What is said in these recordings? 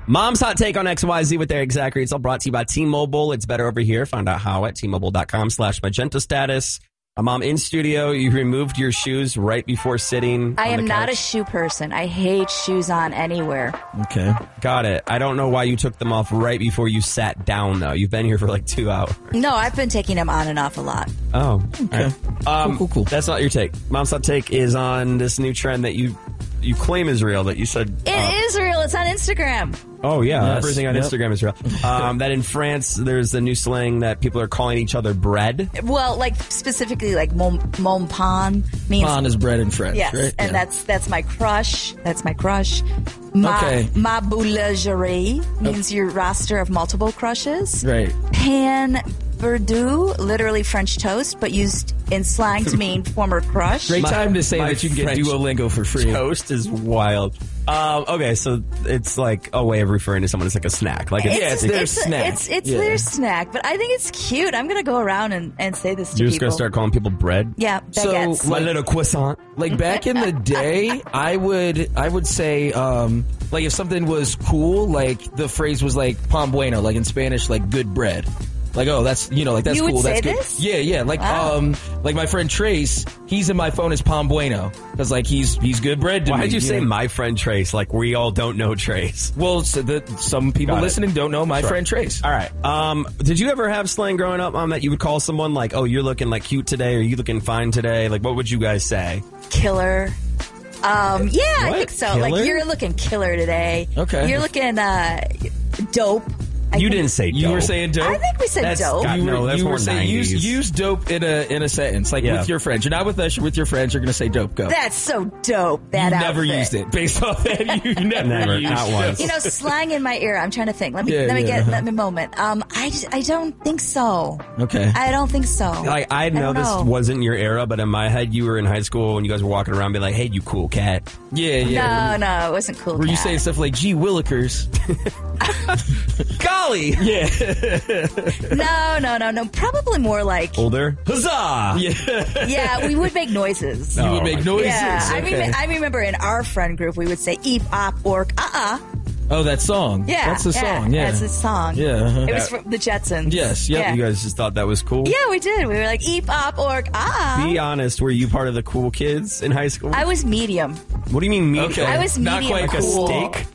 Mom's Hot Take on XYZ with Eric Zachary. It's all brought to you by T-Mobile. It's better over here. Find out how at T-Mobile.com/magenta status. Mom, in studio, you removed your shoes right before sitting. I am not a shoe person. I hate shoes on anywhere. Okay. Got it. I don't know why you took them off right before you sat down, though. You've been here for like 2 hours. No, I've been taking them on and off a lot. Oh, okay. Cool. That's not your take. Mom's Hot Take is on this new trend that you claim is real, that you said... It is real. It's on Instagram. Oh, yeah. Yes. Everything on Instagram is real. That in France, there's a new slang that people are calling each other bread. Well, like specifically like mon pain means... Pain is bread in French, yes, right? and that's my crush. That's my crush. Ma boulangerie means your roster of multiple crushes. Right. Pain perdu, literally French toast, but used in slang to mean former crush. Great time to say that you can get French Duolingo for free. Toast is wild. Okay, so it's like a way of referring to someone as like a snack. Like It's their snack. It's their snack, but I think it's cute. I'm going to go around and say this to You're people. just going to start calling people bread? Yeah, baguettes. So, My little croissant. Like back in the day, I would say, like if something was cool, like the phrase was like pan bueno, like in Spanish, like good bread. Like, oh, that's, like that's You cool. would That's say good. this? Yeah. Like, Wow. like my friend Trace, he's in my phone as pan bueno. Cause like he's good bread to me. Why did you say know? my friend Trace? Like we all don't know Trace. Well, so some people Got it. listening don't know my friend Trace. All right. Did you ever have slang growing up, Mom, that you would call someone like, oh, you're looking like cute today, or you looking fine today? Like, what would you guys say? Killer. Yeah, What? I think so. Killer? Like, you're looking killer today. Okay. You're looking dope. You didn't say dope. You were saying dope? I think we said That's dope. got- No, that's you more were saying 90s. use dope in a sentence, like Yeah. with your friends. You're not with us, you're with your friends, you're going to say dope. Go. That's so dope, that you outfit. never used it. Based off that, you never, Never, used not it. once. You know, slang in my ear. I'm trying to think. Let me Yeah, let me a moment. I don't think so. Okay. I don't think so. Like, I know don't this know. wasn't your era, but in my head, you were in high school when you guys were walking around, be like, "Hey, you cool cat." Yeah. No, it wasn't cool. Were you cat. saying stuff like, gee, Willikers? Golly, Yeah. No. Probably more like, older, huzzah! yeah, we would make noises. You would make noises. Yeah, Okay. I remember in our friend group we would say eep, op, ork, Oh, that song. Yeah, That's the song. Yeah. that's the song. Yeah, uh-huh. It was from the Jetsons. Yes, yep, Yeah. You guys just thought that was cool. Yeah, we did. We were like eep, op, ork, Be honest, were you part of the cool kids in high school? I was medium. What do you mean medium? Okay. I was Not medium quite cool. Steak?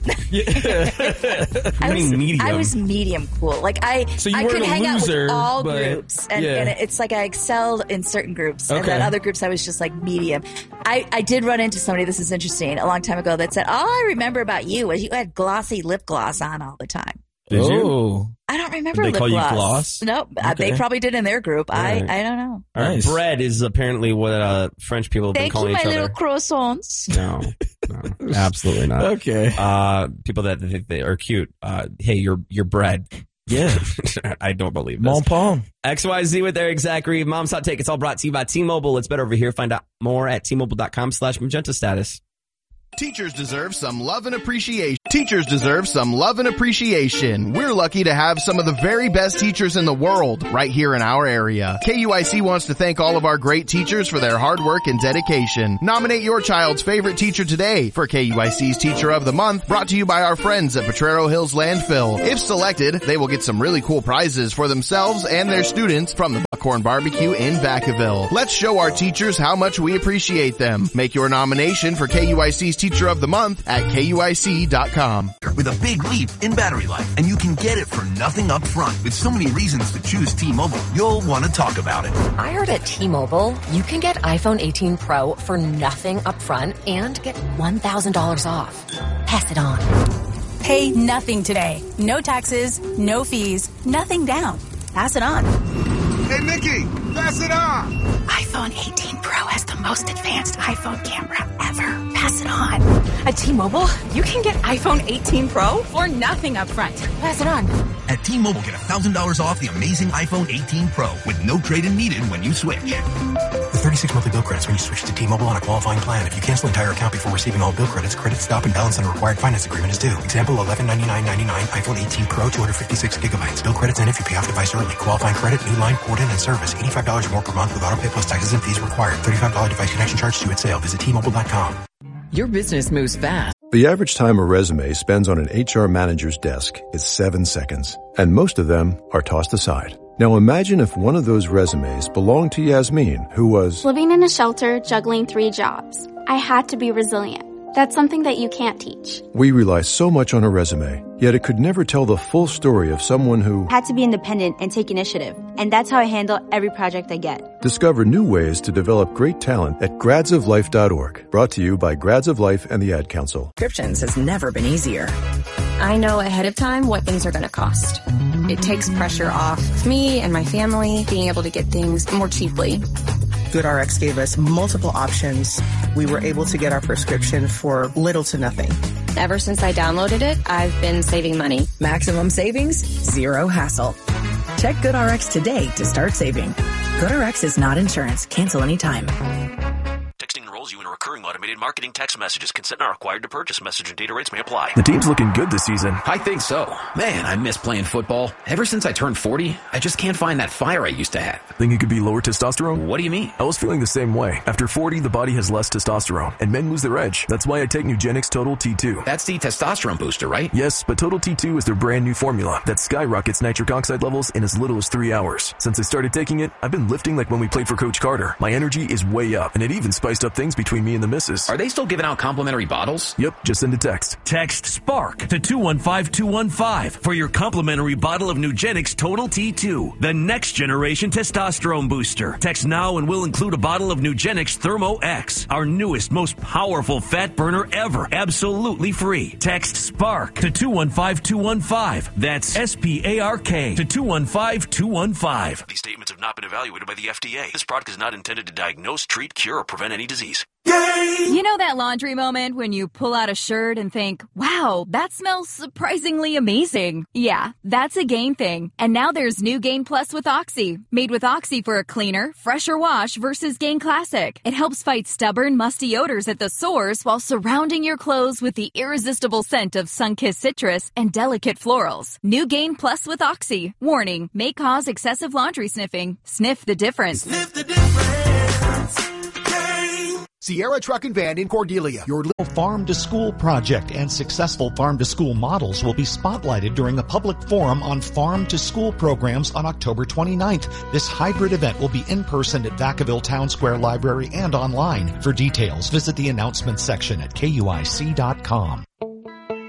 I do you mean medium? I was medium cool. Like So you I weren't could a hang loser, out with all but- groups, and, yeah. and it's like I excelled in certain groups, and Okay. then other groups I was just like medium. I did run into somebody. This is interesting. A long time ago, that said, "All I remember about you was you had glossy lip gloss on all the time." Did you? Oh. I don't remember Did they lip call you gloss. gloss? Nope. Okay. They probably did in their group. Right. I don't know. All right, Nice. bread is apparently what French people have been Thank you, calling my each little other. croissants. No, absolutely not. Okay. People that think they are cute. Hey, you're bread. Yeah. I don't believe this. Mon Pom. XYZ with Eric Zachary. Mom's Hot Take. It's all brought to you by T-Mobile. It's better over here. Find out more at T-Mobile.com/magenta status. Teachers deserve some love and appreciation. Teachers deserve some love and appreciation. We're lucky to have some of the very best teachers in the world right here in our area. KUIC wants to thank all of our great teachers for their hard work and dedication. Nominate your child's favorite teacher today for KUIC's Teacher of the Month, brought to you by our friends at Potrero Hills Landfill. If selected, they will get some really cool prizes for themselves and their students from the Buckhorn Barbecue in Vacaville. Let's show our teachers how much we appreciate them. Make your nomination for KUIC's Teacher of the Month at KUIC.com. With a big leap in battery life, and you can get it for nothing up front. With so many reasons to choose T-Mobile, you'll want to talk about it. I heard at T-Mobile, you can get iPhone 18 Pro for nothing up front and get $1,000 off. Pass it on. Pay nothing today. No taxes, no fees, nothing down. Pass it on. Hey, Mickey, pass it on. iPhone 18 Pro has the most advanced iPhone camera ever. Pass it on. At T-Mobile, you can get iPhone 18 Pro for nothing up front. Pass it on. At T-Mobile, get $1,000 off the amazing iPhone 18 Pro with no trade-in needed when you switch. With 36 monthly bill credits when you switch to T-Mobile on a qualifying plan. If you cancel an entire account before receiving all bill credits, credit stop and balance on a required finance agreement is due. Example, $1199.99 iPhone 18 Pro, 256 gigabytes. Bill credits end if you pay off device early. Qualifying credit, new line, port in, and service. $85 or more per month with auto pay plus taxes and fees required. $35 device connection charge due at sale. Visit T-Mobile.com. Your business moves fast. The average time a resume spends on an HR manager's desk is 7 seconds, and most of them are tossed aside. Now imagine if one of those resumes belonged to Yasmin, who was living in a shelter, juggling 3 jobs. I had to be resilient. That's something that you can't teach. We rely so much on a resume, yet it could never tell the full story of someone who had to be independent and take initiative. And that's how I handle every project I get. Discover new ways to develop great talent at gradsoflife.org. Brought to you by Grads of Life and the Ad Council. Subscriptions has never been easier. I know ahead of time what things are going to cost. It takes pressure off me and my family being able to get things more cheaply. GoodRx gave us multiple options. We were able to get our prescription for little to nothing. Ever since I downloaded it, I've been saving money. Maximum savings, zero hassle. Check GoodRx today to start saving. GoodRx is not insurance. Cancel anytime. Texting enrolls you in a recurring automated marketing text messages. Consent not required to purchase. Message and data rates may apply. The team's looking good this season. I think so. Man, I miss playing football. Ever since I turned 40, I just can't find that fire I used to have. Think it could be lower testosterone? What do you mean? I was feeling the same way. After 40, the body has less testosterone, and men lose their edge. That's why I take Nugenix Total T2. That's the testosterone booster, right? Yes, but Total T2 is their brand new formula that skyrockets nitric oxide levels in as little as 3 hours. Since I started taking it, I've been lifting like when we played for Coach Carter. My energy is way up, and it even spiced up things between me and the missus. Are they still giving out complimentary bottles? Yep, just send a text. Text SPARK to 215-215 for your complimentary bottle of Nugenix Total T2, the next generation testosterone booster. Text now and we'll include a bottle of Nugenix Thermo X, our newest, most powerful fat burner ever, absolutely free. Text SPARK to 215-215. That's SPARK to 215-215. These statements have not been evaluated by the FDA. This product is not intended to diagnose, treat, cure, or prevent any disease. You know that laundry moment when you pull out a shirt and think, wow, that smells surprisingly amazing. Yeah, that's a Gain thing. And now there's new Gain Plus with Oxy. Made with Oxy for a cleaner, fresher wash versus Gain Classic. It helps fight stubborn, musty odors at the source while surrounding your clothes with the irresistible scent of sun-kissed citrus and delicate florals. New Gain Plus with Oxy. Warning, may cause excessive laundry sniffing. Sniff the difference. Sniff the difference. Sierra Truck and Van in Cordelia. Your little farm-to-school project and successful farm-to-school models will be spotlighted during a public forum on farm-to-school programs on October 29th. This hybrid event will be in person at Vacaville Town Square Library and online. For details, visit the announcements section at KUIC.com.